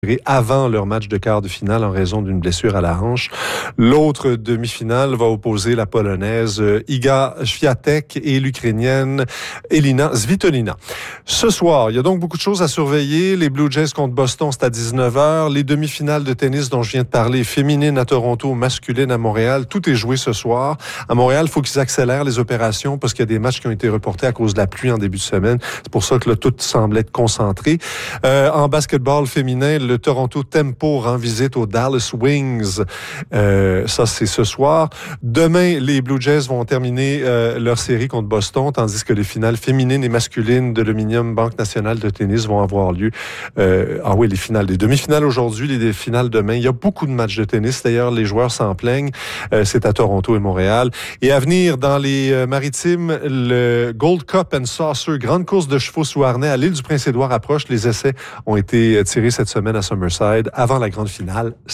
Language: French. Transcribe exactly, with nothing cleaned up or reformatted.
avant leur match de quart de finale en raison d'une blessure à la hanche. L'autre demi-finale va opposer la Polonaise Iga Świątek et l'Ukrainienne Elina Svitolina. Ce soir, il y a donc beaucoup de choses à surveiller. Les Blue Jays contre Boston, c'est à dix-neuf heures. Les demi-finales de tennis dont je viens de parler, féminines à Toronto, masculines à Montréal, tout est joué ce soir. À Montréal, il faut qu'ils accélèrent les opérations parce qu'il y a des matchs qui ont été reportés à cause de la pluie en début de semaine. C'est pour ça que là, tout semble être concentré. Euh, en basketball féminin, le Toronto Tempo rend visite aux Dallas Wings. Euh, ça, c'est ce soir. Demain, les Blue Jays vont terminer euh, leur série contre Boston, tandis que les finales féminines et masculines de l'Ominium Banque nationale de tennis vont avoir lieu. Euh, ah oui, les finales, les demi-finales aujourd'hui, les finales demain. Il y a beaucoup de matchs de tennis. D'ailleurs, les joueurs s'en plaignent. Euh, c'est à Toronto et Montréal. Et à venir, dans les euh, maritimes, le Gold Cup and Saucer, grande course de chevaux sous harnais à l'île du Prince-Édouard approche. Les essais ont été tirés cette semaine à Summerside avant la grande finale.